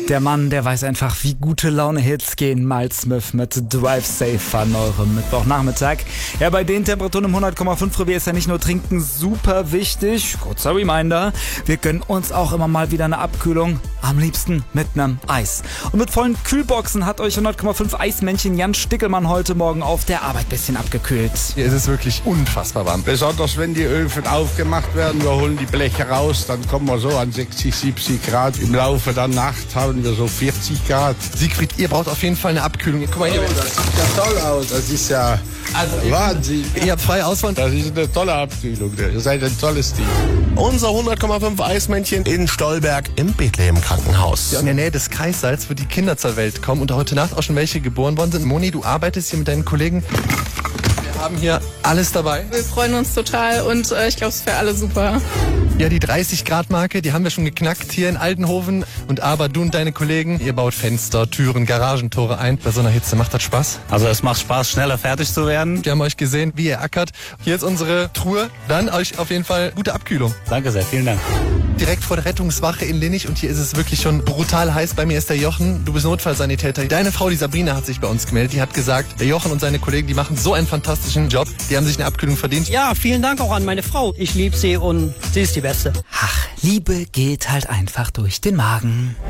Der Mann, der weiß einfach, wie gute Laune-Hits gehen. Miles Smith mit Drive Safe an eurem Mittwochnachmittag. Ja, bei den Temperaturen im 100,5 Revier ist ja nicht nur Trinken super wichtig. Kurzer Reminder, wir gönnen uns auch immer mal wieder eine Abkühlung. Am liebsten mit einem Eis. Und mit vollen Kühlboxen hat euch 100,5 Eismännchen Jan Stickelmann heute Morgen auf der Arbeit ein bisschen abgekühlt. Hier ist es wirklich unfassbar warm. Besonders wenn die Öfen aufgemacht werden, wir holen die Bleche raus, dann kommen wir so an 60, 70 Grad. Im Laufe der Nacht haben wir so 40 Grad. Siegfried, ihr braucht auf jeden Fall eine Abkühlung. Guck mal hier. Oh, das sieht ja toll aus. Das ist ja Wahnsinn. Ihr habt freie Auswahl. Das ist eine tolle Abkühlung. Ihr seid ein tolles Team. Unser 100,5 Eismännchen in Stolberg im Bethlehem Krankenhaus. Ja, in der Nähe des Kreissaals, wo die Kinder zur Welt kommen und heute Nacht auch schon welche geboren worden sind. Moni, du arbeitest hier mit deinen Kollegen. Wir haben hier alles dabei. Wir freuen uns total und ich glaube, es ist für alle super. Ja, die 30-Grad-Marke, die haben wir schon geknackt hier in Altenhofen. Und aber du und deine Kollegen, ihr baut Fenster, Türen, Garagentore ein. Bei so einer Hitze macht das Spaß? Also es macht Spaß, schneller fertig zu werden. Wir haben euch gesehen, wie ihr ackert. Hier ist unsere Truhe. Dann euch auf jeden Fall gute Abkühlung. Danke sehr, vielen Dank. Direkt vor der Rettungswache in Linnich und hier ist es wirklich schon brutal heiß. Bei mir ist der Jochen, du bist Notfallsanitäter. Deine Frau, die Sabrina, hat sich bei uns gemeldet. Die hat gesagt, der Jochen und seine Kollegen, die machen so einen fantastischen Job. Die haben sich eine Abkühlung verdient. Ja, vielen Dank auch an meine Frau. Ich liebe sie und sie ist die Beste. Ach, Liebe geht halt einfach durch den Magen.